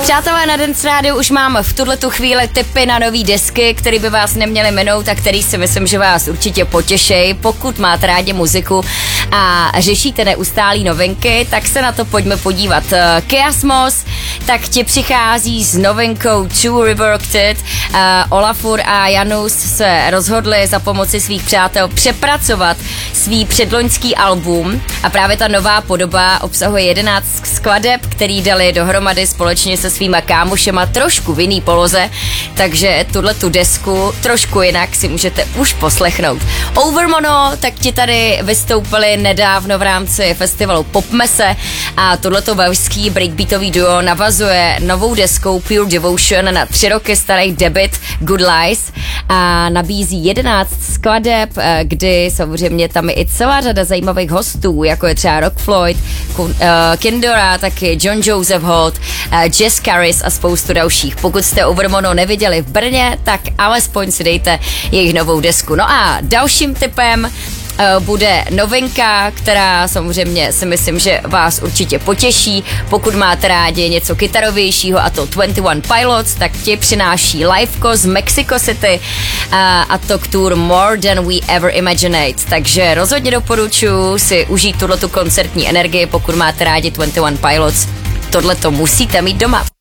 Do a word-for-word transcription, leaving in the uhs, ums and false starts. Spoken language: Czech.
Přátelé, na Dance Rádiu už mám v tuhletu chvíli tipy na nový desky, které by vás neměly minout a který si myslím, že vás určitě potěší. Pokud máte rádi muziku a řešíte neustálý novinky, tak se na to pojďme podívat. Kiasmos, tak ti přichází s novinkou Two Reworked. Uh, Olafur a Janus se rozhodli za pomoci svých přátel přepracovat svý předloňský album a právě ta nová podoba obsahuje jedenáct skladeb, který dali dohromady společně se svýma kámošema trošku v jiný poloze, takže tuhletu desku trošku jinak si můžete už poslechnout. Overmono, tak ti tady vystoupili nedávno v rámci festivalu Popmese a tohleto velšský breakbeatový duo navazuje novou deskou Pure Devotion na tři roky starý debut Good Lies a nabízí jedenáct skladeb, kdy samozřejmě tam je i celá řada zajímavých hostů, jako je třeba Rock Floyd, Kindora, taky John Joseph Holt, Jess Caris a spoustu dalších. Pokud jste Overmono neviděli v Brně, tak alespoň si dejte jejich novou desku. No a dalším tipem bude novinka, která samozřejmě si myslím, že vás určitě potěší. Pokud máte rádi něco kytarovějšího, a to dvacet jedna Pilots, tak ti přináší liveko z Mexico City a, a to k tour More Than We Ever Imagined. Takže rozhodně doporučuji si užít tuhletu koncertní energii, pokud máte rádi dvacet jedna Pilots. Tohle to musíte mít doma.